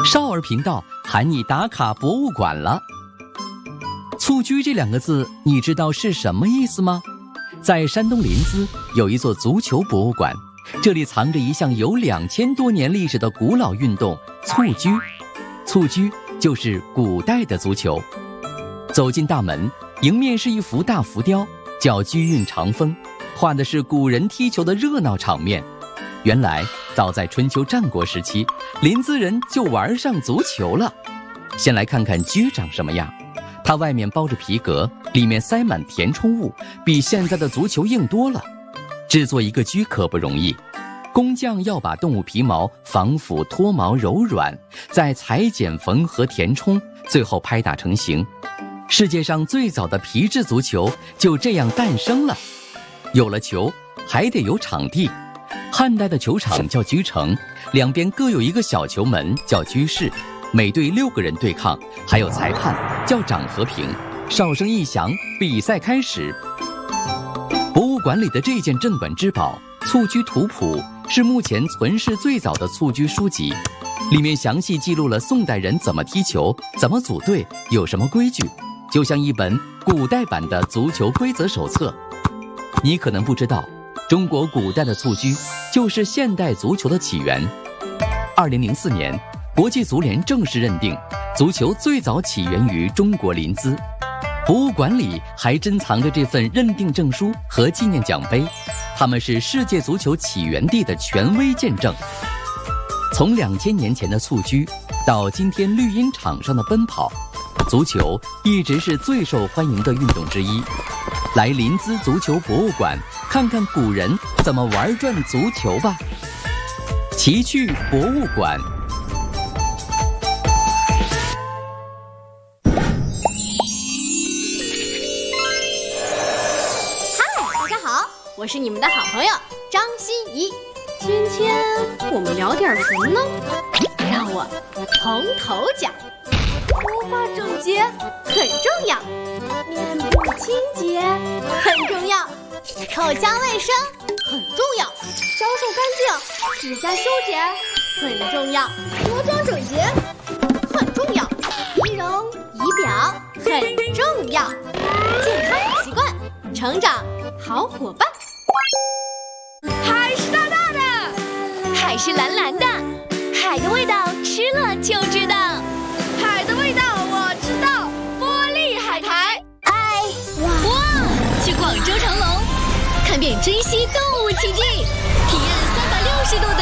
少儿频道喊你打卡博物馆了。蹴鞠这2个字，你知道是什么意思吗？在山东临淄有一座足球博物馆，这里藏着一项有2000多年历史的古老运动——蹴鞠。蹴鞠就是古代的足球。走进大门，迎面是一幅大浮雕，叫《鞠韵长风》，画的是古人踢球的热闹场面。原来早在春秋战国时期，临淄人就玩上足球了。先来看看鞠长什么样，它外面包着皮革，里面塞满填充物，比现在的足球硬多了。制作一个鞠可不容易，工匠要把动物皮毛防腐脱毛柔软，再裁剪缝合填充，最后拍打成型。世界上最早的皮质足球就这样诞生了。有了球，还得有场地。汉代的球场叫鞠城，两边各有一个小球门叫鞠室，每队6个人对抗，还有裁判叫掌和平。哨声一响，比赛开始。博物馆里的这件镇馆之宝《蹴鞠图谱》是目前存世最早的蹴鞠书籍，里面详细记录了宋代人怎么踢球，怎么组队，有什么规矩，就像一本古代版的足球规则手册。你可能不知道，中国古代的蹴鞠就是现代足球的起源。2004年，国际足联正式认定，足球最早起源于中国临淄。博物馆里还珍藏着这份认定证书和纪念奖杯，它们是世界足球起源地的权威见证。从2000年前的蹴鞠到今天绿茵场上的奔跑，足球一直是最受欢迎的运动之一。来临淄足球博物馆看看古人怎么玩转足球吧。奇趣博物馆。 大家好，我是你们的好朋友张欣怡。今天我们聊点什么呢？让我从头讲。头发整洁很重要，面部清洁很重要，口腔卫生很重要，小手干净，指甲修剪很重要，着装整洁很重要，仪容仪表很重要，健康好习惯，成长好伙伴。 海是大大的，海是蓝蓝的，海的味道吃了就知道。海的味道我知道，玻璃海苔。 哎， 哇！去广州长隆，看遍珍稀动物奇迹，体验360度的。